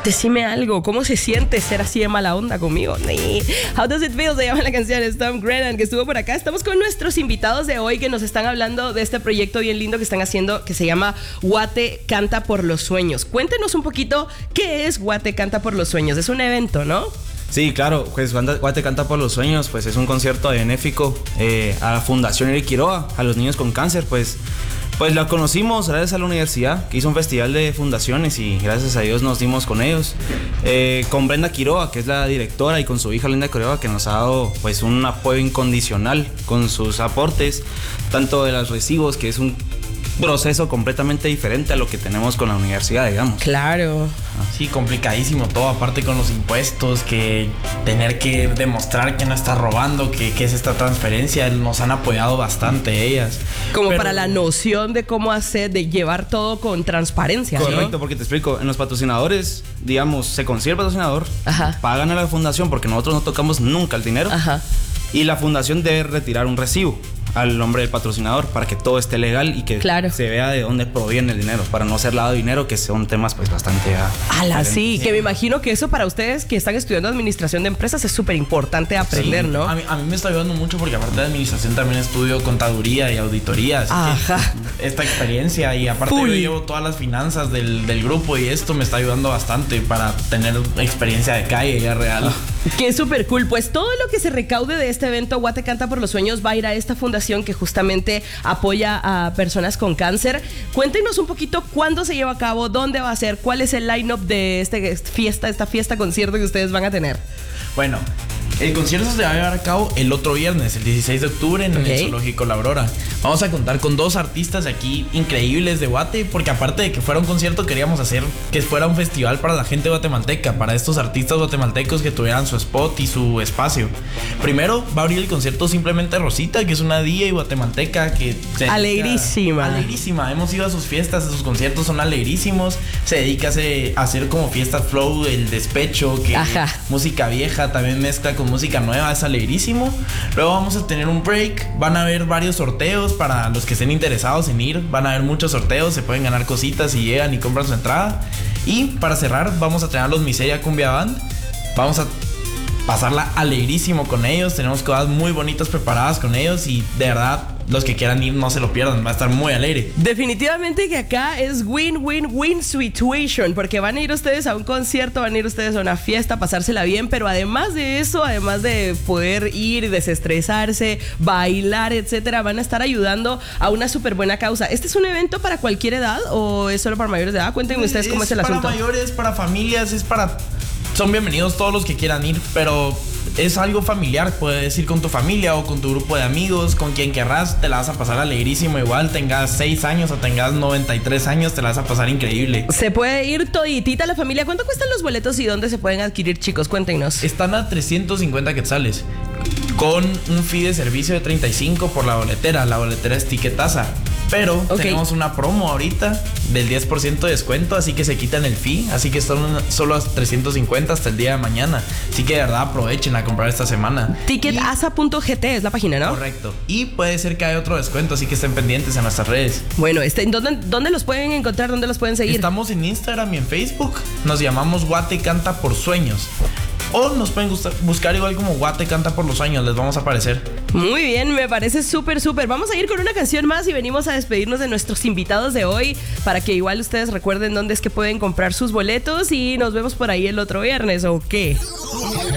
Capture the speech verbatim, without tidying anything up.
Decime algo, ¿cómo se siente ser así de mala onda conmigo? How Does It Feel se llama la canción, es Tom Grennan que estuvo por acá. Estamos con nuestros invitados de hoy que nos están hablando de este proyecto bien lindo que están haciendo que se llama Guate Canta por los Sueños. Cuéntenos un poquito qué es Guate Canta por los Sueños. Es un evento, ¿no? Sí, claro, pues Guate Canta por los Sueños, pues es un concierto benéfico eh, a la Fundación Eric Quiroga, a los niños con cáncer, pues Pues la conocimos gracias a la universidad, que hizo un festival de fundaciones y gracias a Dios nos dimos con ellos. Eh, con Brenda Quiroga, que es la directora, y con su hija Linda Quiroga, que nos ha dado pues un apoyo incondicional con sus aportes, tanto de los recibos, que es un proceso completamente diferente a lo que tenemos con la universidad, digamos. Claro. Sí, complicadísimo todo, aparte con los impuestos, que tener que demostrar que no estás robando, que, que es esta transferencia, nos han apoyado bastante ellas. Como Pero, para la noción de cómo hacer, de llevar todo con transparencia, ¿no? Correcto, porque te explico, en los patrocinadores, digamos, se consigue el patrocinador, Ajá. pagan a la fundación porque nosotros no tocamos nunca el dinero. Ajá. Y la fundación debe retirar un recibo al nombre del patrocinador para que todo esté legal y que claro. se vea de dónde proviene el dinero, para no ser lavado de dinero, que son temas pues bastante... ¡Hala! Sí, que me imagino que eso para ustedes que están estudiando administración de empresas es súper importante aprender, sí, ¿no? A mí, a mí me está ayudando mucho porque aparte de administración también estudio contaduría y auditoría, así Ajá. que esta experiencia y aparte Full. yo llevo todas las finanzas del, del grupo y esto me está ayudando bastante para tener experiencia de calle ya real. Que súper cool. Pues todo lo que se recaude de este evento Guate Canta por los Sueños va a ir a esta fundación que justamente apoya a personas con cáncer. Cuéntenos un poquito cuándo se lleva a cabo, dónde va a ser, cuál es el line-up de este fiesta, esta fiesta concierto que ustedes van a tener. Bueno, el concierto se va a llevar a cabo el otro viernes, el dieciséis de octubre, en okay. el Zoológico La Aurora. Vamos a contar con dos artistas de aquí increíbles de Guate, porque aparte de que fuera un concierto, queríamos hacer que fuera un festival para la gente guatemalteca, para estos artistas guatemaltecos que tuvieran su spot y su espacio. Primero va a abrir el concierto simplemente Rosita, que es una D J guatemalteca que se alegrísima. Dedica, alegrísima. Hemos ido a sus fiestas, a sus conciertos, son alegrísimos. Se dedica a hacer, a hacer como fiesta flow, el despecho, que Ajá. música vieja también mezcla con música nueva, es alegrísimo. Luego vamos a tener un break, van a haber varios sorteos para los que estén interesados en ir, van a haber muchos sorteos, se pueden ganar cositas si llegan y compran su entrada. Y para cerrar vamos a tener a los Miseria Cumbia Band, vamos a pasarla alegrísimo con ellos, tenemos cosas muy bonitas preparadas con ellos y de verdad los que quieran ir no se lo pierdan, va a estar muy alegre. Definitivamente que acá es win-win-win situation, porque van a ir ustedes a un concierto, van a ir ustedes a una fiesta, pasársela bien, pero además de eso, además de poder ir y desestresarse, bailar, etcétera, van a estar ayudando a una súper buena causa. ¿Este es un evento para cualquier edad o es solo para mayores de edad? Cuéntenme ustedes cómo es, es el asunto. Es para mayores, para familias, es para... Son bienvenidos todos los que quieran ir, pero es algo familiar. Puedes ir con tu familia o con tu grupo de amigos, con quien querrás. Te la vas a pasar alegrísimo. Igual tengas seis años o tengas noventa y tres años, te la vas a pasar increíble. Se puede ir toditita la familia. ¿Cuánto cuestan los boletos y dónde se pueden adquirir, chicos? Cuéntenos. Están a trescientos cincuenta quetzales, con un fee de servicio de treinta y cinco por la boletera. La boletera es tiquetaza. Pero okay. tenemos una promo ahorita del diez por ciento de descuento, así que se quitan el fee. Así que son solo a trescientos cincuenta hasta el día de mañana. Así que de verdad aprovechen a comprar esta semana. Ticketasa punto g t es la página, ¿no? Correcto. Y puede ser que haya otro descuento, así que estén pendientes en nuestras redes. Bueno, este, ¿dónde, ¿dónde los pueden encontrar? ¿Dónde los pueden seguir? Estamos en Instagram y en Facebook. Nos llamamos Guate Canta por Sueños. O nos pueden buscar igual como Guate Canta por los Sueños, les vamos a aparecer. Muy bien, me parece súper, súper. Vamos a ir con una canción más y venimos a despedirnos de nuestros invitados de hoy para que igual ustedes recuerden dónde es que pueden comprar sus boletos y nos vemos por ahí el otro viernes, ¿o qué?